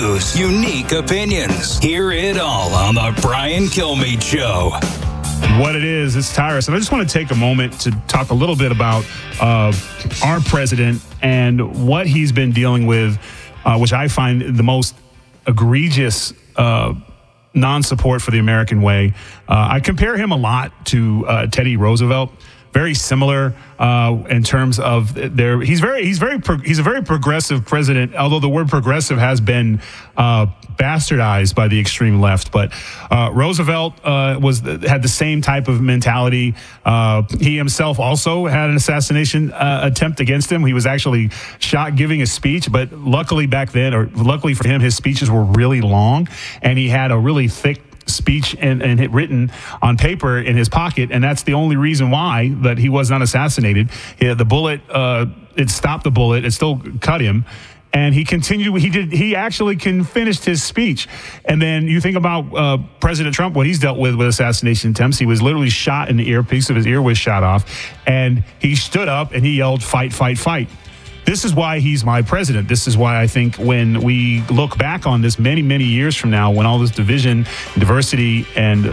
Unique opinions. Hear it all on the Brian Kilmeade Show. What it is, it's Tyrus. And I just want to take a moment to talk a little bit about our president and what he's been dealing with, which I find the most egregious non-support for the American way. I compare him a lot to Teddy Roosevelt. Very similar in terms of he's a very progressive president, although the word progressive has been bastardized by the extreme left. But Roosevelt had the same type of mentality. He himself also had an assassination attempt against him. He was actually shot giving a speech, but luckily back then, or luckily for him, his speeches were really long, and he had a really thick speech and written on paper in his pocket, and that's the only reason why that he was not assassinated. The bullet, it stopped the bullet. It still cut him, and he continued. He actually finished his speech. And then you think about President Trump, what he's dealt with assassination attempts. He was literally shot in the ear. A piece of his ear was shot off, and he stood up and he yelled, "Fight, fight, fight." This is why he's my president. This is why I think when we look back on this many, many years from now, when all this division, diversity, and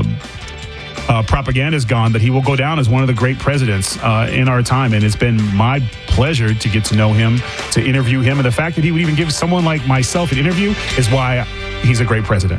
propaganda is gone, that he will go down as one of the great presidents in our time. And it's been my pleasure to get to know him, to interview him. And the fact that he would even give someone like myself an interview is why he's a great president.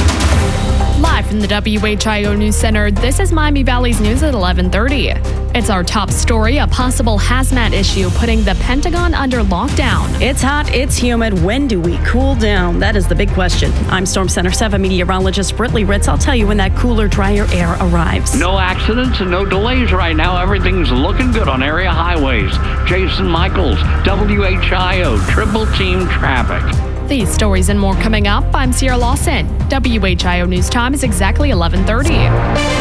Live from the WHIO News Center, this is Miami Valley's News at 11:30. It's our top story, a possible hazmat issue putting the Pentagon under lockdown. It's hot, it's humid. When do we cool down? That is the big question. I'm Storm Center 7 meteorologist Britley Ritz. I'll tell you when that cooler, drier air arrives. No accidents and no delays right now. Everything's looking good on area highways. Jason Michaels, WHIO, Triple Team Traffic. These stories and more coming up. I'm Sierra Lawson. WHIO News Time is exactly 11:30.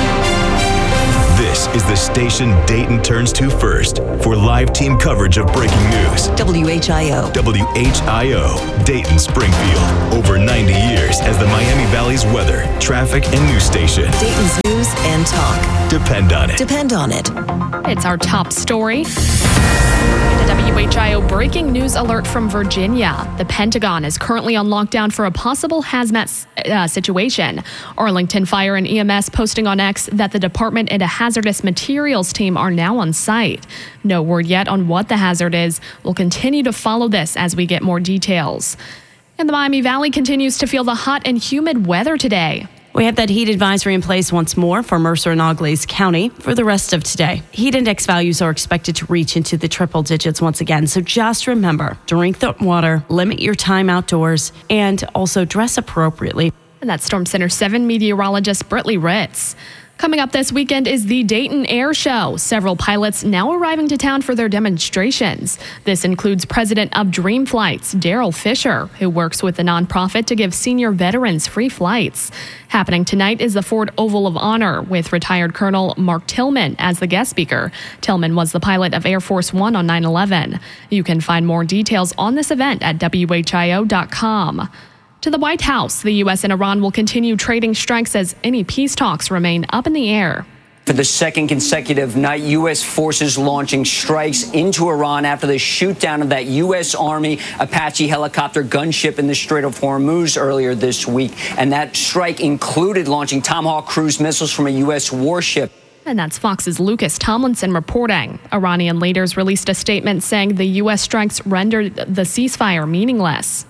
This is the station Dayton turns to first for live team coverage of breaking news. WHIO. WHIO, Dayton Springfield. Over 90 years as the Miami Valley's weather, traffic, and news station. Dayton's news and talk. Depend on it. Depend on it. It's our top story. And a WHIO breaking news alert from Virginia. The Pentagon is currently on lockdown for a possible hazmat situation. Arlington Fire and EMS posting on X that the department and a hazardous materials team are now on site. No word yet on what the hazard is. We'll continue to follow this as we get more details. And the Miami Valley continues to feel the hot and humid weather today. We have that heat advisory in place once more for Mercer and Auglaize County for the rest of today. Heat index values are expected to reach into the triple digits once again. So just remember, drink the water, limit your time outdoors, and also dress appropriately. And that's Storm Center 7 meteorologist Britley Ritz. Coming up this weekend is the Dayton Air Show. Several pilots now arriving to town for their demonstrations. This includes president of Dream Flights, Daryl Fisher, who works with the nonprofit to give senior veterans free flights. Happening tonight is the Ford Oval of Honor with retired Colonel Mark Tillman as the guest speaker. Tillman was the pilot of Air Force One on 9/11. You can find more details on this event at WHIO.com. To the White House, the U.S. and Iran will continue trading strikes as any peace talks remain up in the air. For the second consecutive night, U.S. forces launching strikes into Iran after the shoot down of that U.S. Army Apache helicopter gunship in the Strait of Hormuz earlier this week. And that strike included launching Tomahawk cruise missiles from a U.S. warship. And that's Fox's Lucas Tomlinson reporting. Iranian leaders released a statement saying the U.S. strikes rendered the ceasefire meaningless.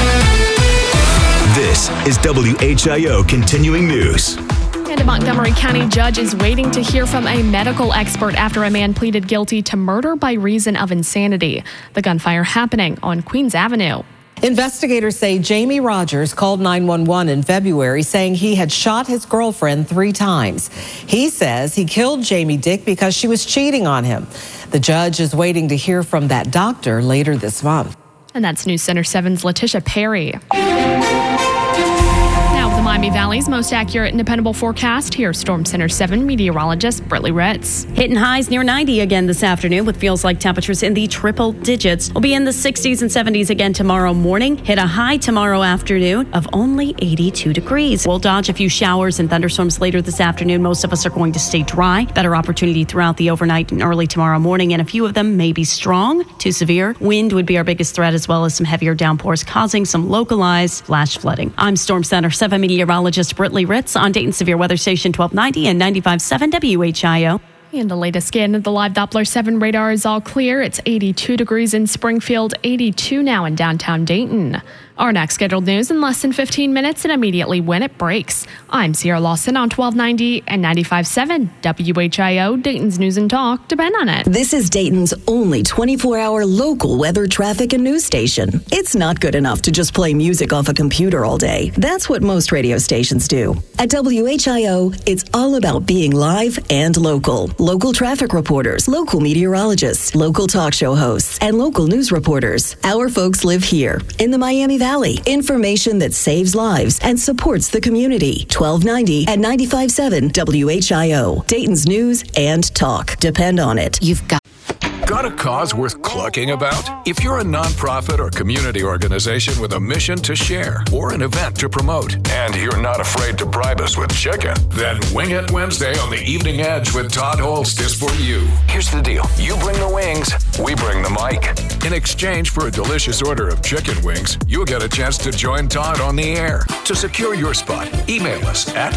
This is WHIO Continuing News. And a Montgomery County judge is waiting to hear from a medical expert after a man pleaded guilty to murder by reason of insanity. The gunfire happening on Queens Avenue. Investigators say Jamie Rogers called 911 in February saying he had shot his girlfriend 3 times. He says he killed Jamie Dick because she was cheating on him. The judge is waiting to hear from that doctor later this month. And that's News Center 7's Letitia Perry. Miami Valley's most accurate and dependable forecast. Here's Storm Center 7 meteorologist Britley Ritz. Hitting highs near 90 again this afternoon with feels like temperatures in the triple digits. We'll be in the 60s and 70s again tomorrow morning. Hit a high tomorrow afternoon of only 82 degrees. We'll dodge a few showers and thunderstorms later this afternoon. Most of us are going to stay dry. Better opportunity throughout the overnight and early tomorrow morning, and a few of them may be strong to severe. Wind would be our biggest threat, as well as some heavier downpours causing some localized flash flooding. I'm Storm Center 7 meteorologist Britley Ritz on Dayton Severe Weather Station 1290 and 95.7 WHIO. And the latest scan of the live Doppler 7 radar is all clear. It's 82 degrees in Springfield, 82 now in downtown Dayton. Our next scheduled news in less than 15 minutes and immediately when it breaks. I'm Sierra Lawson on 1290 and 95.7 WHIO, Dayton's News and Talk. Depend on it. This is Dayton's only 24-hour local weather, traffic, and news station. It's not good enough to just play music off a computer all day. That's what most radio stations do. At WHIO, it's all about being live and local. Local traffic reporters, local meteorologists, local talk show hosts, and local news reporters. Our folks live here in the Miami Valley. Information that saves lives and supports the community. 1290 and 95.7 WHIO. Dayton's News and Talk. Depend on it. You've Got a cause worth clucking about? If you're a nonprofit or community organization with a mission to share or an event to promote, and you're not afraid to bribe us with chicken, then Wing It Wednesday on the Evening Edge with Todd Holst is for you. Here's the deal. You bring the wings, we bring the mic. In exchange for a delicious order of chicken wings, you'll get a chance to join Todd on the air. To secure your spot, email us at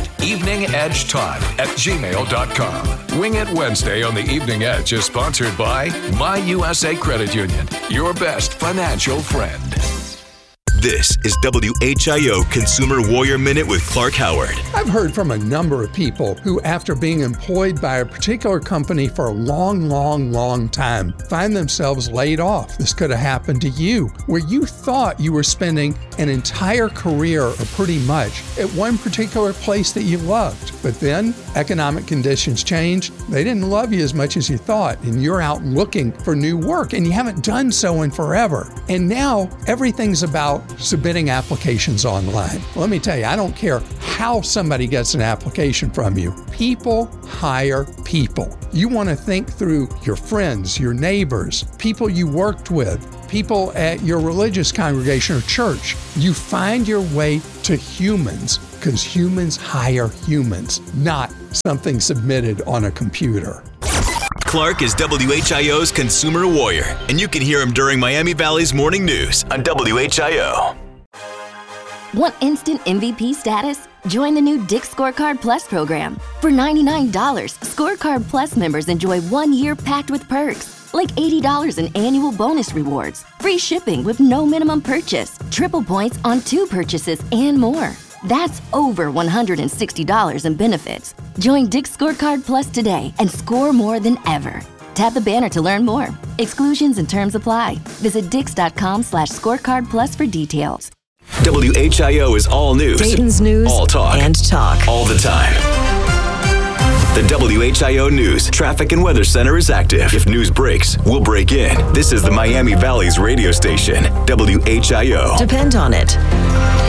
eveningedgetodd@gmail.com. Wing It Wednesday on the Evening Edge is sponsored by My USA Credit Union, your best financial friend. This is WHIO Consumer Warrior Minute with Clark Howard. I've heard from a number of people who, after being employed by a particular company for a long time, find themselves laid off. This could have happened to you, where you thought you were spending an entire career, or pretty much, at one particular place that you loved. But then economic conditions changed. They didn't love you as much as you thought, and you're out looking for new work, and you haven't done so in forever. And now everything's about submitting applications online. Let me tell you, I don't care how somebody gets an application from you. People hire people. You want to think through your friends, your neighbors, people you worked with, people at your religious congregation or church. You find your way to humans, because humans hire humans, not something submitted on a computer. Clark is WHIO's Consumer Warrior, and you can hear him during Miami Valley's morning news on WHIO. Want instant MVP status? Join the new Dick's Scorecard Plus program. For $99, Scorecard Plus members enjoy 1 year packed with perks, like $80 in annual bonus rewards, free shipping with no minimum purchase, triple points on 2 purchases, and more. That's over $160 in benefits. Join Dick's Scorecard Plus today and score more than ever. Tap the banner to learn more. Exclusions and terms apply. Visit dix.com/scorecard plus for details. WHIO is all news. Dayton's News all talk. And Talk. All the time. The WHIO News Traffic and Weather Center is active. If news breaks, we'll break in. This is the Miami Valley's radio station, WHIO. Depend on it.